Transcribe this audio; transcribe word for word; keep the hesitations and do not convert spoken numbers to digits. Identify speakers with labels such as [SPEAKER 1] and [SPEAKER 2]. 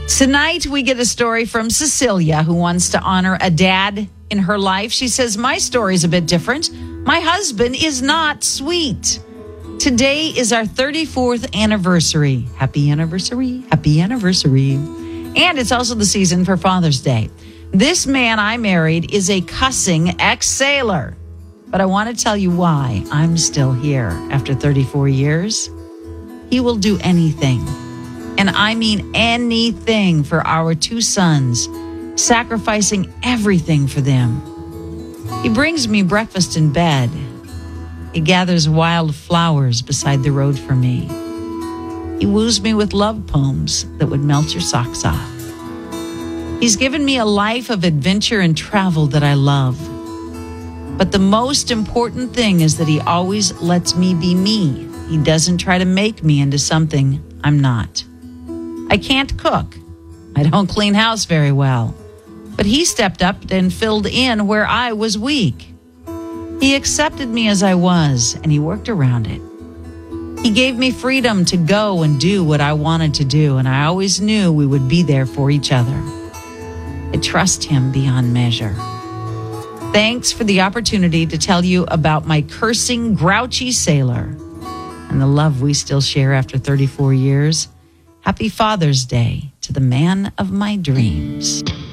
[SPEAKER 1] Tonight, we get a story from Cecilia, who wants to honor a dad in her life. She says, my story's a bit different. My husband is not sweet. Today is our thirty-fourth anniversary. Happy anniversary. Happy anniversary. And it's also the season for Father's Day. This man I married is a cussing ex-sailor. But I want to tell you why I'm still here after thirty-four years. He will do anything. And I mean anything for our two sons, sacrificing everything for them. He brings me breakfast in bed. He gathers wild flowers beside the road for me. He woos me with love poems that would melt your socks off. He's given me a life of adventure and travel that I love. But the most important thing is that he always lets me be me. He doesn't try to make me into something I'm not. I can't cook. I don't clean house very well. But he stepped up and filled in where I was weak. He accepted me as I was, and he worked around it. He gave me freedom to go and do what I wanted to do, and I always knew we would be there for each other. I trust him beyond measure. Thanks for the opportunity to tell you about my cursing, grouchy sailor and the love we still share after thirty-four years. Happy Father's Day to the man of my dreams.